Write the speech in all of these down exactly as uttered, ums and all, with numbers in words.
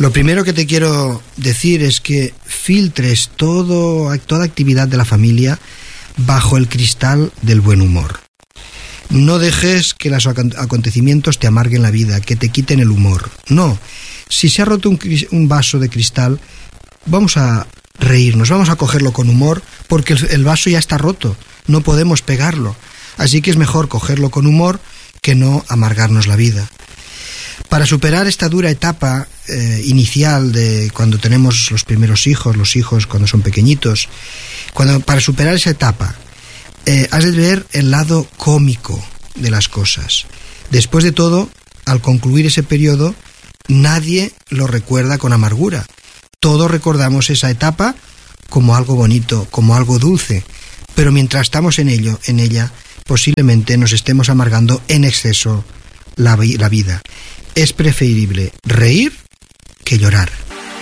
Lo primero que te quiero decir es que filtres todo, toda actividad de la familia bajo el cristal del buen humor. No dejes que los acontecimientos te amarguen la vida, que te quiten el humor. No, si se ha roto un, un vaso de cristal, vamos a reírnos, vamos a cogerlo con humor, porque el, el vaso ya está roto, no podemos pegarlo. Así que es mejor cogerlo con humor que no amargarnos la vida. Para superar esta dura etapa eh, inicial de cuando tenemos los primeros hijos, los hijos cuando son pequeñitos, cuando, para superar esa etapa, eh, has de ver el lado cómico de las cosas. Después de todo, al concluir ese periodo, nadie lo recuerda con amargura. Todos recordamos esa etapa como algo bonito, como algo dulce, pero mientras estamos en ello, en ella, posiblemente nos estemos amargando en exceso la, la vida. Es preferible reír que llorar.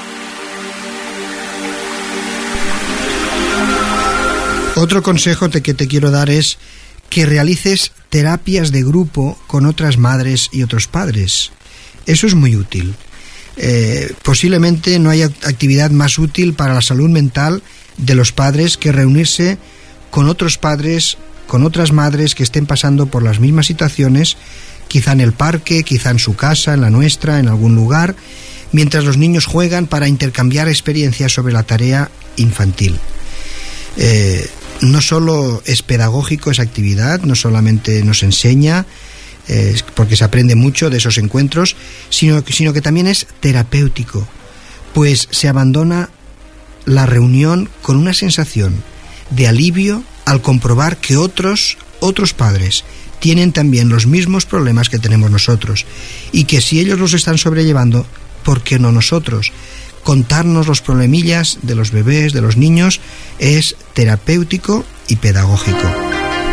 Otro consejo que te quiero dar es que realices terapias de grupo con otras madres y otros padres. Eso es muy útil. Eh, posiblemente no haya actividad más útil para la salud mental de los padres que reunirse con otros padres, con otras madres que estén pasando por las mismas situaciones, quizá en el parque, quizá en su casa, en la nuestra, en algún lugar, mientras los niños juegan para intercambiar experiencias sobre la tarea infantil. Eh, no solo es pedagógico esa actividad, no solamente nos enseña, eh, porque se aprende mucho de esos encuentros, sino, sino que también es terapéutico, pues se abandona la reunión con una sensación de alivio al comprobar que otros, otros padres tienen también los mismos problemas que tenemos nosotros, y que si ellos los están sobrellevando, ¿por qué no nosotros? Contarnos los problemillas de los bebés, de los niños, es terapéutico y pedagógico.